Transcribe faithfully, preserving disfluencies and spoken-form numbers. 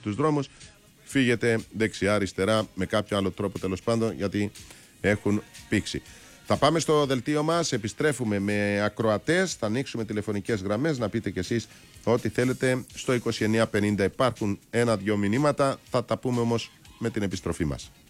τους δρόμους, φύγετε δεξιά-αριστερά με κάποιο άλλο τρόπο τέλος πάντων, γιατί έχουν πήξει. Θα πάμε στο δελτίο μας, επιστρέφουμε με ακροατές, θα ανοίξουμε τηλεφωνικές γραμμές, να πείτε κι εσείς ό,τι θέλετε στο είκοσι εννέα πενήντα. Υπάρχουν ένα-δυο μηνύματα, θα τα πούμε όμως με την επιστροφή μας.